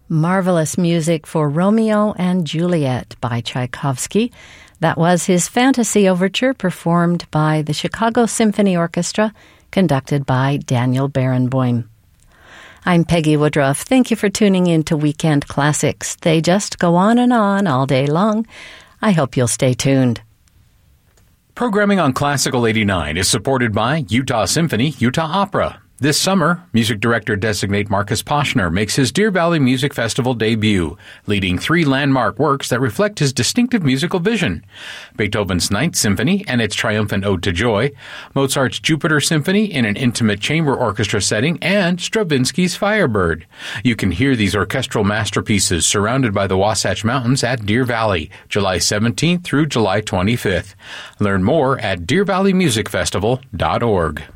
Marvelous music for Romeo and Juliet by Tchaikovsky. That was his Fantasy Overture, performed by the Chicago Symphony Orchestra, conducted by Daniel Barenboim. I'm Peggy Woodruff. Thank you for tuning in to Weekend Classics. They just go on all day long. I hope you'll stay tuned. Programming on Classical 89 is supported by Utah Symphony, Utah Opera. This summer, music director-designate Marcus Poshner makes his Deer Valley Music Festival debut, leading 3 landmark works that reflect his distinctive musical vision: Beethoven's Ninth Symphony and its triumphant Ode to Joy, Mozart's Jupiter Symphony in an intimate chamber orchestra setting, and Stravinsky's Firebird. You can hear these orchestral masterpieces surrounded by the Wasatch Mountains at Deer Valley, July 17th through July 25th. Learn more at deervalleymusicfestival.org.